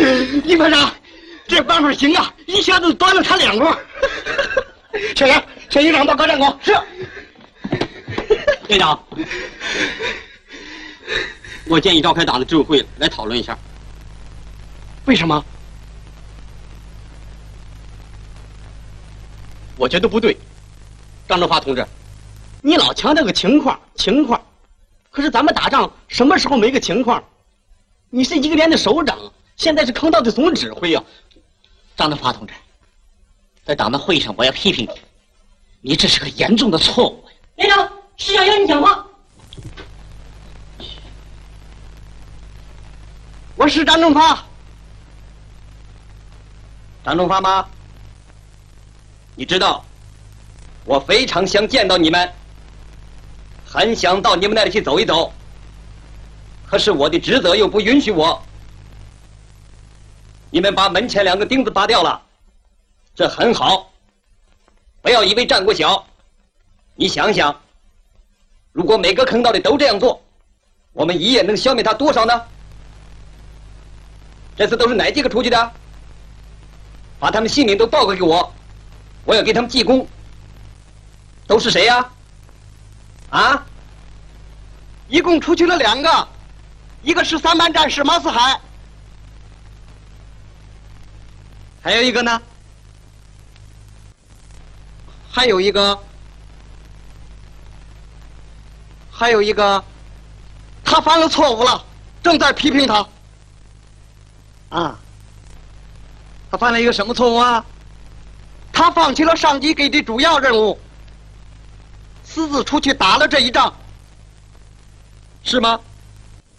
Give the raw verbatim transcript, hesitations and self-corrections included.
李科长，这办法行啊，一下子端了他两锅。小杨，陈营长报告战果。是。 队长，我建议召开党的执委会来讨论一下。 为什么？ 我觉得不对。张正发同志，你老强调个情况情况，可是咱们打仗什么时候没个情况？你是一个连的首长，现在是坑道的总指挥啊！张正发同志，在党的会议上我要批评你，你这是个严重的错误呀！ 连长，师长要你讲话。 我是张正发。 张正发吗？你知道，我非常想见到你们，很想到你们那里去走一走。可是我的职责又不允许我。你们把门前两个钉子拔掉了，这很好。不要以为战果小，你想想，如果每个坑道里都这样做，我们一夜能消灭他多少呢？这次都是哪几个出去的？把他们姓名都报告给我，我要给他们记功。都是谁呀？啊？ 一共出去了两个，一个是三班战士马四海， 还有一个呢？ 还有一个，还有一个，他犯了错误了，正在批评他。 啊，他犯了一个什么错误啊？ 他放弃了上级给的主要任务，私自出去打了这一仗。 是吗？